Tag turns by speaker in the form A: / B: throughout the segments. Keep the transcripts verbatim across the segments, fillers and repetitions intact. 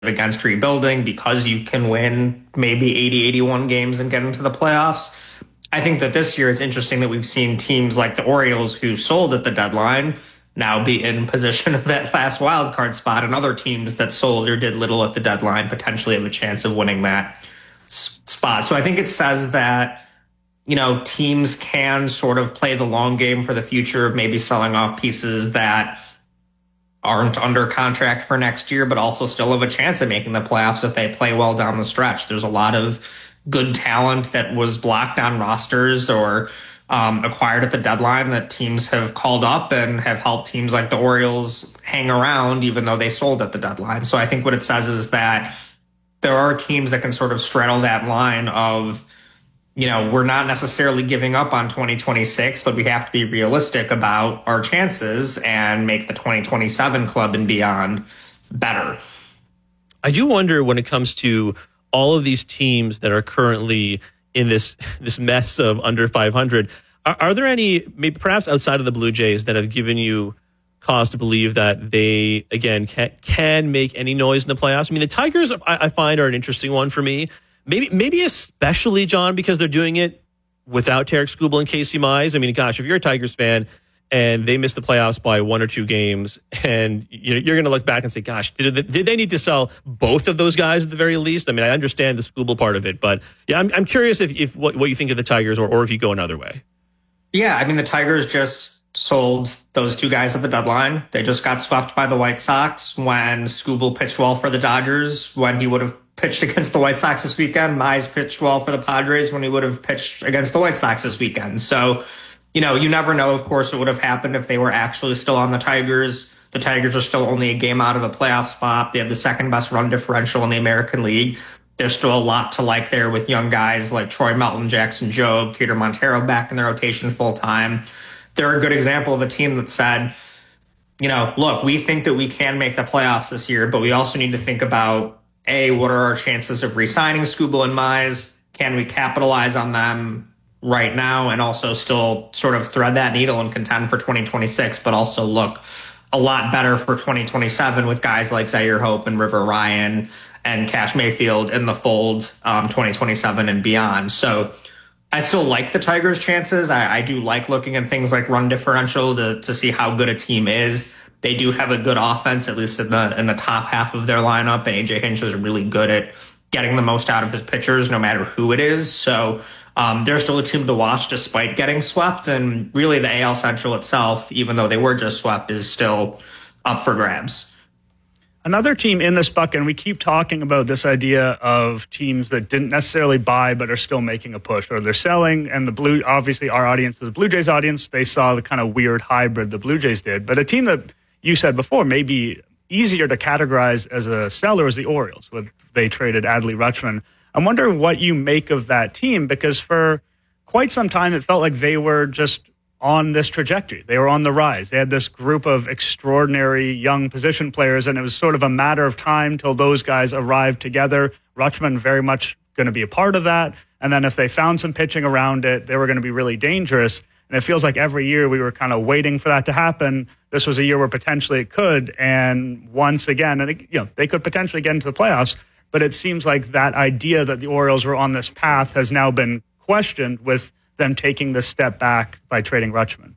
A: against rebuilding, because you can win maybe eighty, eighty-one games and get into the playoffs. I think that this year it's interesting that we've seen teams like the Orioles, who sold at the deadline, now be in position of that last wild card spot, and other teams that sold or did little at the deadline potentially have a chance of winning that s- spot. So I think it says that, you know, teams can sort of play the long game for the future of maybe selling off pieces that aren't under contract for next year, but also still have a chance of making the playoffs if they play well down the stretch. There's a lot of good talent that was blocked on rosters or um, acquired at the deadline that teams have called up and have helped teams like the Orioles hang around, even though they sold at the deadline. So I think what it says is that there are teams that can sort of straddle that line of, you know, we're not necessarily giving up on twenty twenty-six, but we have to be realistic about our chances and make the twenty twenty-seven club and beyond better.
B: I do wonder, when it comes to all of these teams that are currently in this this mess of under five hundred, are, are there any, maybe perhaps outside of the Blue Jays, that have given you cause to believe that they, again, can, can make any noise in the playoffs? I mean, the Tigers, I, I find, are an interesting one for me. Maybe, maybe especially, John, because they're doing it without Tarik Skubal and Casey Mize. I mean, gosh, if you're a Tigers fan and they miss the playoffs by one or two games, and you're going to look back and say, gosh, did they, did they need to sell both of those guys at the very least? I mean, I understand the Skubal part of it, but yeah, I'm, I'm curious if, if what, what you think of the Tigers, or, or if you go another way.
A: Yeah, I mean, the Tigers just sold those two guys at the deadline. They just got swept by the White Sox when Skubal pitched well for the Dodgers when he would have pitched against the White Sox this weekend. Mize pitched well for the Padres when he would have pitched against the White Sox this weekend. So, you know, you never know, of course, what would have happened if they were actually still on the Tigers. The Tigers are still only a game out of a playoff spot. They have the second best run differential in the American League. There's still a lot to like there with young guys like Troy Melton, Jackson Jobe, Peter Montero back in the rotation full time. They're a good example of a team that said, you know, look, we think that we can make the playoffs this year, but we also need to think about, A, what are our chances of re-signing Skubal and Mize? Can we capitalize on them right now and also still sort of thread that needle and contend for twenty twenty-six, but also look a lot better for twenty twenty-seven with guys like Zaire Hope and River Ryan and Cash Mayfield in the fold, um, twenty twenty-seven and beyond. So I still like the Tigers' chances. I, I do like looking at things like run differential to, to see how good a team is. They do have a good offense, at least in the in the top half of their lineup, and A J Hinch is really good at getting the most out of his pitchers, no matter who it is. So um, they're still a team to watch despite getting swept, and really the A L Central itself, even though they were just swept, is still up for grabs.
C: Another team in this bucket, and we keep talking about this idea of teams that didn't necessarily buy but are still making a push, or they're selling, and the Blue, obviously our audience is the Blue Jays audience, they saw the kind of weird hybrid the Blue Jays did. But a team that you said before may be easier to categorize as a seller is the Orioles, with they traded Adley Rutschman. I'm wondering what you make of that team, because for quite some time it felt like they were just on this trajectory. They were on the rise. They had this group of extraordinary young position players, and it was sort of a matter of time till those guys arrived together. Rutschman very much going to be a part of that. And then if they found some pitching around it, they were going to be really dangerous. And it feels like every year we were kind of waiting for that to happen. This was a year where potentially it could. And once again, and it, you know, they could potentially get into the playoffs. But it seems like that idea that the Orioles were on this path has now been questioned with them taking this step back by trading Rutschman.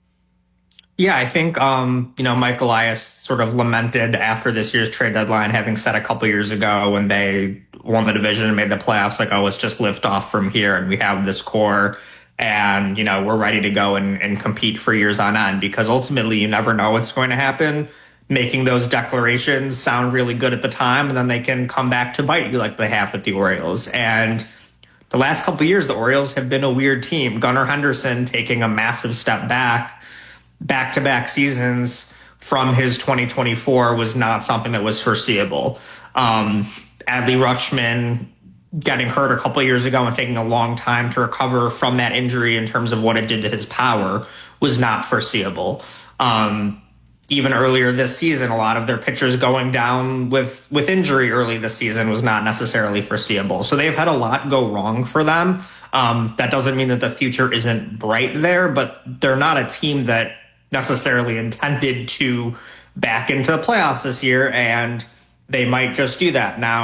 A: Yeah, I think, um, you know, Mike Elias sort of lamented after this year's trade deadline, having said a couple years ago when they won the division and made the playoffs, like, oh, it's just lift off from here. And we have this core and, you know, we're ready to go and, and compete for years on end, because ultimately you never know what's going to happen. Making those declarations sound really good at the time, and then they can come back to bite you like they have with the Orioles. And the last couple of years, the Orioles have been a weird team. Gunnar Henderson taking a massive step back, back-to-back seasons from his twenty twenty-four was not something that was foreseeable. Um, Adley Rutschman getting hurt a couple of years ago and taking a long time to recover from that injury in terms of what it did to his power was not foreseeable. Um, Even earlier this season, a lot of their pitchers going down with, with injury early this season was not necessarily foreseeable. So they've had a lot go wrong for them. Um, that doesn't mean that the future isn't bright there, but they're not a team that necessarily intended to back into the playoffs this year. And they might just do that. Now,